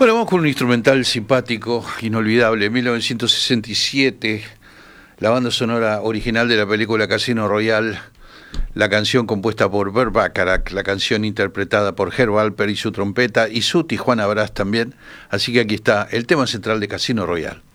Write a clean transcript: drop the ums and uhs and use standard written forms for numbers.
Bueno, vamos con un instrumental simpático, inolvidable, 1967, la banda sonora original de la película Casino Royale, la canción compuesta por Burt Bacharach, la canción interpretada por Herb Alpert y su trompeta, y su Tijuana Brass también. Así que aquí está el tema central de Casino Royale.